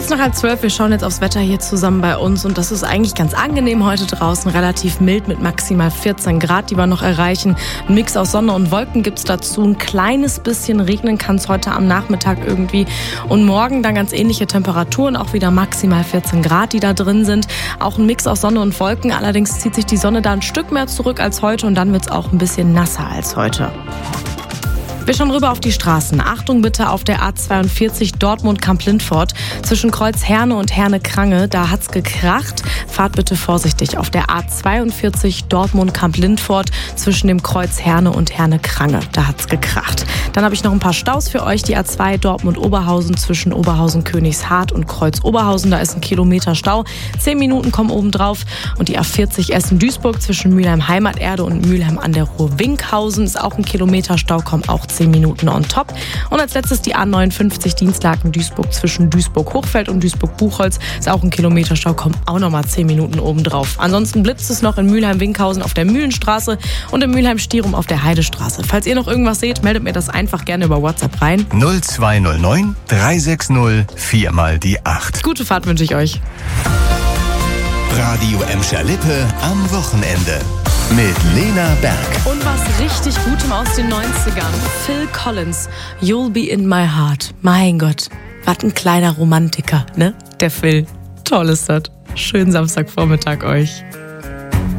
Kurz nach 11:30, wir schauen jetzt aufs Wetter hier zusammen bei uns und das ist eigentlich ganz angenehm heute draußen, relativ mild mit maximal 14 Grad, die wir noch erreichen. Ein Mix aus Sonne und Wolken gibt's dazu, ein kleines bisschen regnen kann es heute am Nachmittag irgendwie und morgen dann ganz ähnliche Temperaturen, auch wieder maximal 14 Grad, die da drin sind. Auch ein Mix aus Sonne und Wolken, allerdings zieht sich die Sonne da ein Stück mehr zurück als heute und dann wird's auch ein bisschen nasser als heute. Wir schauen rüber auf die Straßen. Achtung bitte auf der A42 Dortmund-Kamp-Lintfort zwischen Kreuz Herne und Herne-Krange. Da hat's gekracht. Fahrt bitte vorsichtig auf der A42 Dortmund-Kamp-Lintfort zwischen dem Kreuz Herne und Herne-Krange. Da hat's gekracht. Dann habe ich noch ein paar Staus für euch. Die A2 Dortmund-Oberhausen zwischen Oberhausen-Königshardt und Kreuz-Oberhausen. Da ist ein Kilometer Stau. 10 Minuten kommen oben drauf. Und die A40 Essen-Duisburg zwischen Mülheim-Heimaterde und Mülheim an der Ruhr-Winkhausen ist auch ein Kilometer Stau, kommen auch 10 Minuten on top. Und als letztes die A59 Dienstlaken-Duisburg zwischen Duisburg-Hochfeld und Duisburg-Buchholz. Ist auch ein Kilometer Stau, kommen auch nochmal 10 Minuten oben drauf. Ansonsten blitzt es noch in Mülheim-Winkhausen auf der Mühlenstraße und in Mülheim-Stierum auf der Heidestraße. Falls ihr noch irgendwas seht, meldet mir das einfach gerne über WhatsApp rein. 0209 360 4 mal die 8. Gute Fahrt wünsche ich euch. Radio Emscher-Lippe am Wochenende. Mit Lena Berg. Und was richtig Gutem aus den 90ern. Phil Collins, You'll Be In My Heart. Mein Gott, was ein kleiner Romantiker, ne? Der Phil. Toll ist das. Schönen Samstagvormittag euch.